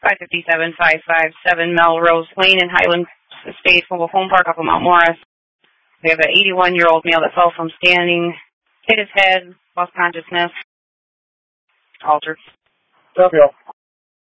557 Melrose Lane in Highland Estates Mobile Home Park up in Mount Morris. We have an 81-year-old male that fell from standing, hit his head, lost consciousness, altered. Stop, y'all.